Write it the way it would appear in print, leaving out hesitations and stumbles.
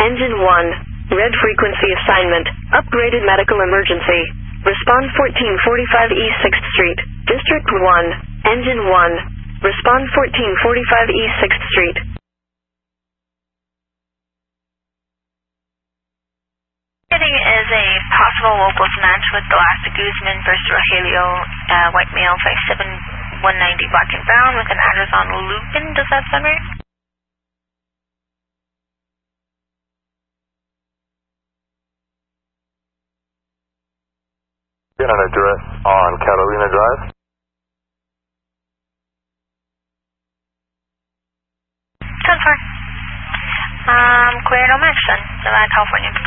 Engine 1. Red frequency assignment. Upgraded medical emergency. Respond 1445 East 6th Street. District 1. Engine 1. Respond 1445 East 6th Street. Getting is a possible local match with Galasta Guzman versus Rogelio, white male, 5'7", 190, black and brown, with an address on Lupin. Does that sound right? Get an address on Catalina Drive. Sounds fine. Clear, no match then. Nevada, California.